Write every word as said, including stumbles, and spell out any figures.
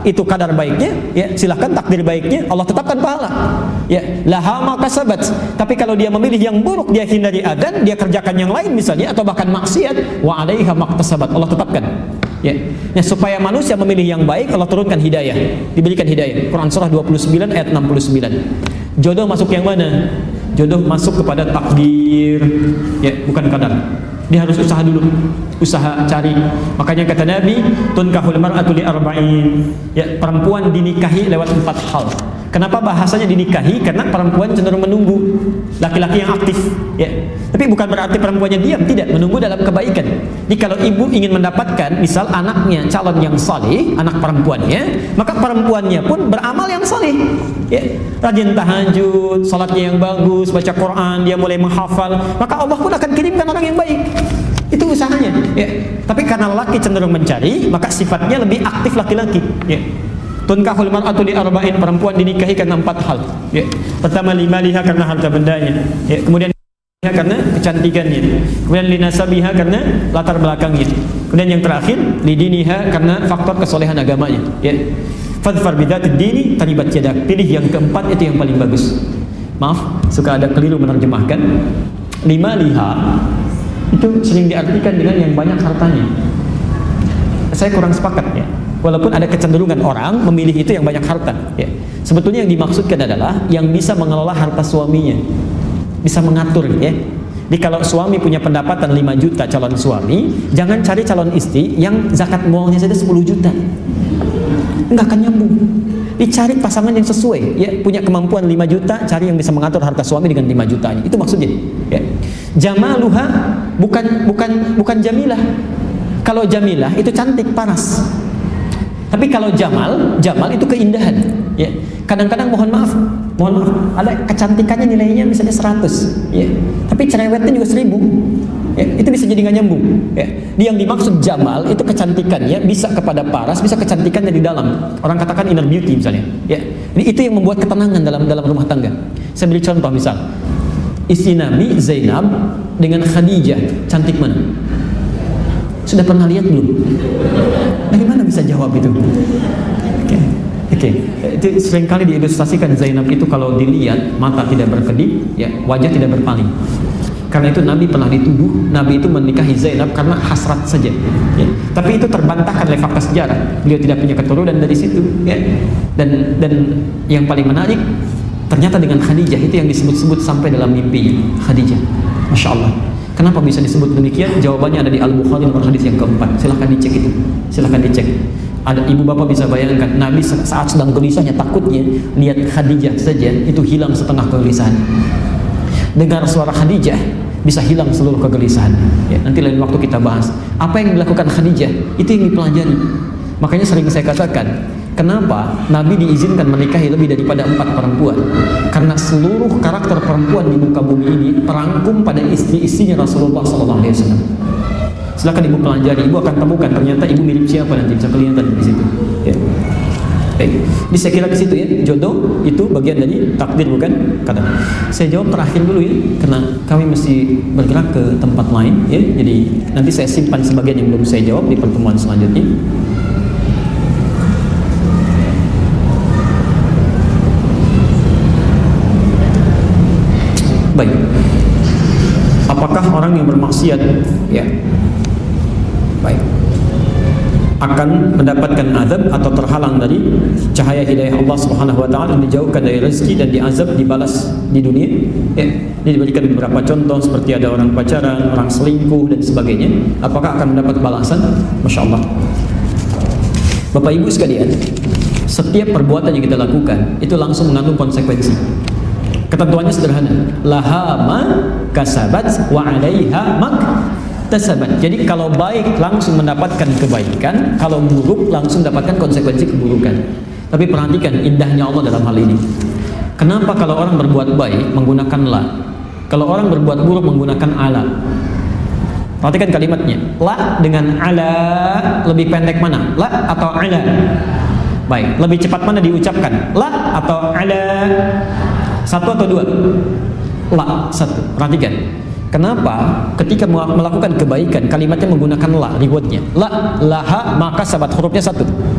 itu kadar baiknya, ya silahkan takdir baiknya Allah tetapkan pahala. Ya, laha ma kasabat. Tapi kalau dia memilih yang buruk, dia hindari adzan, dia kerjakan yang lain misalnya atau bahkan maksiat, wa 'alaiha maktasabat, Allah tetapkan. Ya. Nah, supaya manusia memilih yang baik, Allah turunkan hidayah, diberikan hidayah. Quran surah dua puluh sembilan ayat enam puluh sembilan. Jodoh masuk yang mana? Jodoh masuk kepada takdir, ya, bukan kadar. Dia harus usaha dulu, usaha cari. Makanya kata Nabi, tunkahul mar'atu li arba'in. Ya, perempuan dinikahi lewat empat hal. Kenapa bahasanya dinikahi? Karena perempuan cenderung menunggu laki-laki yang aktif. Ya, tapi bukan berarti perempuannya diam, tidak, menunggu dalam kebaikan. Jadi kalau ibu ingin mendapatkan, misal anaknya calon yang saleh, anak perempuannya, maka perempuannya pun beramal yang saleh. Ya, rajin tahajud, salatnya yang bagus, baca Quran, dia mulai menghafal, maka Allah pun akan kirimkan orang yang baik. Itu usahanya. Ya. Tapi karena laki cenderung mencari, maka sifatnya lebih aktif laki-laki. Ya. Tunkahul mar'atu li arba'in, perempuan dinikahi karena empat hal. Ya. Pertama, limaliha, karena harta bendanya. Ya. Kemudian karena kecantikannya. Kemudian linasabiha, karena latar belakangnya. Kemudian yang terakhir, lidiniha, karena faktor kesolehan agamanya. Ya. Fadfar bidzatid dini taribat yadak. Pilih yang keempat, itu yang paling bagus. Maaf, suka ada keliru menerjemahkan. Lima liha itu sering diartikan dengan yang banyak hartanya. Saya kurang sepakat, ya. Walaupun ada kecenderungan orang memilih itu yang banyak harta, ya. Sebetulnya yang dimaksudkan adalah yang bisa mengelola harta suaminya, bisa mengatur, ya. Jadi kalau suami punya pendapatan lima juta calon suami, jangan cari calon istri yang zakat mualnya saja sepuluh juta. Enggak akan nyambung. Dicari pasangan yang sesuai, ya, punya kemampuan lima juta, cari yang bisa mengatur harta suami dengan lima juta. Itu maksudnya, ya. Jamaluha bukan bukan bukan jamilah. Kalau jamilah itu cantik, paras. Tapi kalau jamal, jamal itu keindahan, ya. Kadang-kadang mohon maaf, mohon maaf, ada kecantikannya nilainya misalnya seratus, ya. Tapi cerewetnya juga seribu. Ya, itu bisa jadi nggak nyambung. Ya. Dia yang dimaksud jamal itu kecantikannya bisa kepada paras, bisa kecantikannya di dalam. Orang katakan inner beauty misalnya. Ya. Jadi itu yang membuat ketenangan dalam dalam rumah tangga. Saya beri contoh misal, istri Nabi Zainab dengan Khadijah, cantik mana? Sudah pernah lihat belum? Dari mana bisa jawab itu? Oke, okay. Oke, okay. Itu seringkali diilustrasikan Zainab itu kalau dilihat mata tidak berkedip, ya, wajah tidak berpaling. Karena itu Nabi pernah dituduh, Nabi itu menikahi Zainab karena hasrat saja. Ya. Tapi itu terbantahkan oleh fakta sejarah. Beliau tidak punya keturunan dari situ. Ya. Dan dan yang paling menarik, ternyata dengan Khadijah itu yang disebut-sebut sampai dalam mimpinya. Khadijah, masya Allah. Kenapa bisa disebut demikian? Jawabannya ada di Al-Bukhari nomor hadis yang keempat. Silahkan dicek itu. Silahkan dicek. Ada ibu bapak bisa bayangkan Nabi saat sedang gelisahnya, takutnya lihat Khadijah saja itu hilang setengah kegelisahan. Dengar suara Khadijah bisa hilang seluruh kegelisahan. Ya, nanti lain waktu kita bahas apa yang dilakukan Khadijah, itu yang dipelajari. Makanya sering saya katakan, kenapa Nabi diizinkan menikahi lebih daripada empat perempuan? Karena seluruh karakter perempuan di muka bumi ini terangkum pada istri-istrinya Rasulullah shallallahu alaihi wasallam. Silakan ibu pelajari, ibu akan temukan ternyata ibu mirip siapa, nanti bisa kelihatan di situ. Ya. Baik, jadi saya kira ke situ, ya, jodoh itu bagian dari takdir, bukan kadar. Saya jawab terakhir dulu, ya, karena kami mesti bergerak ke tempat lain, ya. Jadi nanti saya simpan sebagian yang belum saya jawab di pertemuan selanjutnya. Baik, apakah orang yang bermaksiat, ya, baik, akan mendapatkan azab atau terhalang dari cahaya hidayah Allah Subhanahu wa taala, dan dijauhkan dari rezeki dan diazab, dibalas di dunia? Ya, ini diberikan beberapa contoh seperti ada orang pacaran, orang selingkuh dan sebagainya. Apakah akan mendapat balasan? Masya Allah. Bapak Ibu sekalian, setiap perbuatan yang kita lakukan itu langsung mengandung konsekuensi. Ketentuannya sederhana, laha ma kasabat wa 'alaiha mak tasabat. Jadi kalau baik langsung mendapatkan kebaikan, kalau buruk langsung mendapatkan konsekuensi keburukan. Tapi perhatikan indahnya Allah dalam hal ini. Kenapa kalau orang berbuat baik menggunakan la, kalau orang berbuat buruk menggunakan ala? Perhatikan kalimatnya. La dengan ala lebih pendek mana? La atau ala? Baik, lebih cepat mana diucapkan? La atau ala? Satu atau dua? La, satu. Perhatikan. Kenapa ketika melakukan kebaikan kalimatnya menggunakan la, rewardnya la, laha, maka sabat, hurufnya satu.